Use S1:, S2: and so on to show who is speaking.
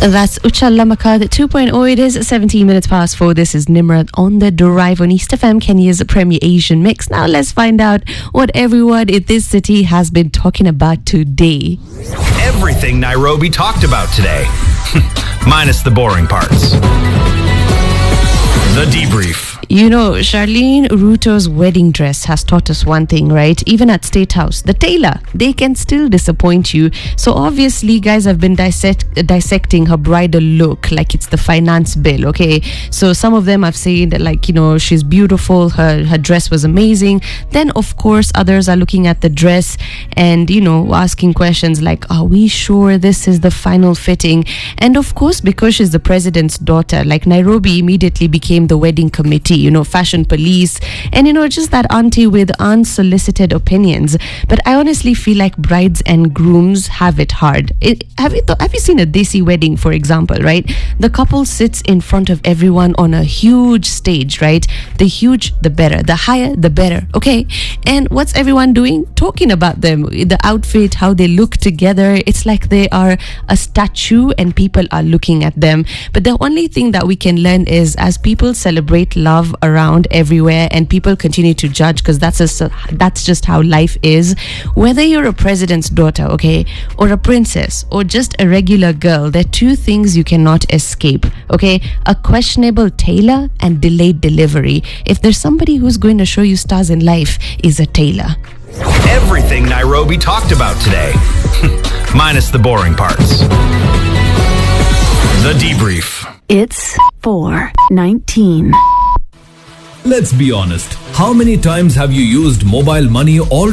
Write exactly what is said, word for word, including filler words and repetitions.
S1: That's Uchalla Makad two point oh. It is seventeen minutes past four. This is Nimrod on the Drive on East F M, Kenya's premier Asian mix. Now let's find out what everyone in this city has been talking about today.
S2: Everything Nairobi talked about today, minus the boring parts. The debrief.
S1: You know, Charlene Ruto's wedding dress has taught us one thing, right? Even at State House, the tailor, they can still disappoint you. So obviously, guys have been dissect, dissecting her bridal look like it's the finance bill, okay? So some of them have said, like, you know, she's beautiful, her, her dress was amazing. Then, of course, others are looking at the dress and, you know, asking questions like, are we sure this is the final fitting? And of course, because she's the president's daughter, like Nairobi immediately became the wedding committee, you know, fashion police, and, you know, just that auntie with unsolicited opinions. But I honestly feel like brides and grooms have it hard. It, have you th- have you seen a Desi wedding, for example, right? The couple sits in front of everyone on a huge stage, right? The huge, the better. The higher, the better, okay? And what's everyone doing? Talking about them, the outfit, how they look together. It's like they are a statue and people are looking at them. But the only thing that we can learn is, as people celebrate love around everywhere and people continue to judge, because that's just that's just how life is. Whether you're a president's daughter, okay, or a princess, or just a regular girl, there are two things you cannot escape, okay? A questionable tailor and delayed delivery. If there's somebody who's going to show you stars in life, is a tailor.
S2: Everything Nairobi talked about today, minus the boring parts. The debrief.
S3: It's four nineteen.
S4: Let's be honest. How many times have you used mobile money all